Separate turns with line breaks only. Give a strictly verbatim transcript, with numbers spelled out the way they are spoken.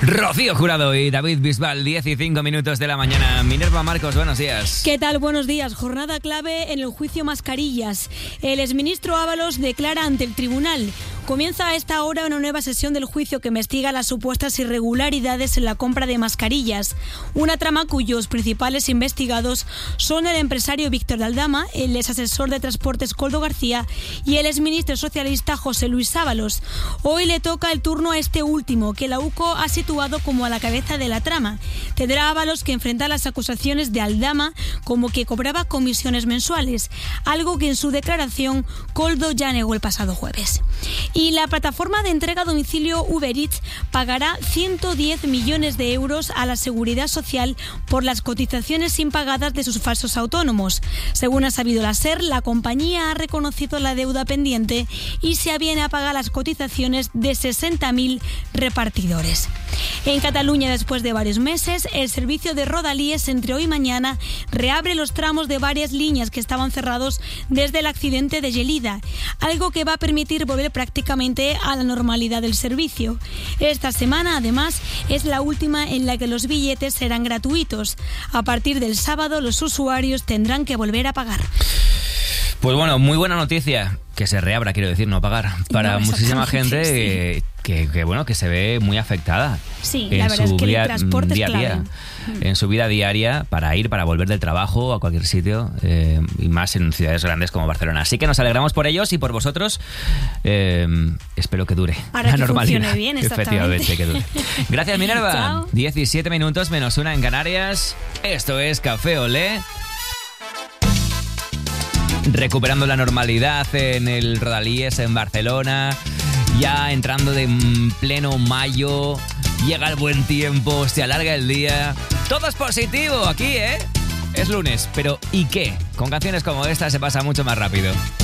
Rocío Jurado y David Bisbal, diez y cinco minutos de la mañana. Minerva Marcos, buenos días.
¿Qué tal? Buenos días. Jornada clave en el juicio Mascarillas. El exministro Ábalos declara ante el tribunal. Comienza a esta hora una nueva sesión del juicio que investiga las supuestas irregularidades en la compra de mascarillas. Una trama cuyos principales investigados son el empresario Víctor Aldama, el exasesor de Transportes Koldo García y el exministro socialista José Luis Ábalos. Hoy le toca el turno a este último, que la U C O ha situado como a la cabeza de la trama. Tendrá Ábalos que enfrentar las acusaciones de Aldama como que cobraba comisiones mensuales, algo que en su declaración Koldo ya negó el pasado jueves. Y la plataforma de entrega a domicilio Uber Eats pagará ciento diez millones de euros a la Seguridad Social por las cotizaciones impagadas de sus falsos autónomos. Según ha sabido la SER, la compañía ha reconocido la deuda pendiente y se aviene a pagar las cotizaciones de sesenta mil repartidores. En Cataluña, después de varios meses, el servicio de Rodalies entre hoy y mañana reabre los tramos de varias líneas que estaban cerrados desde el accidente de Gelida, algo que va a permitir volver prácticamente a la normalidad del servicio. Esta semana, además, es la última en la que los billetes serán gratuitos. A partir del sábado, los usuarios tendrán que volver a pagar.
Pues bueno, muy buena noticia. Que se reabra, quiero decir, no pagar. Para no, muchísima gente sí. que, que, que, bueno, que se ve muy afectada.
Sí, en la verdad su es que el transporte
día,
es clave.
Día, en su vida diaria, para ir, para volver del trabajo a cualquier sitio, eh, y más en ciudades grandes como Barcelona. Así que nos alegramos por ellos y por vosotros. Eh, espero que dure
Ahora
la
que
normalidad.
Funcione bien,
efectivamente, que dure. Gracias, Minerva.
Chao.
diecisiete minutos menos una en Canarias. Esto es Café Olé. Recuperando la normalidad en el Rodalies en Barcelona, ya entrando de pleno mayo, llega el buen tiempo, se alarga el día, todo es positivo aquí, ¿eh? Es lunes, pero ¿y qué? Con canciones como esta se pasa mucho más rápido.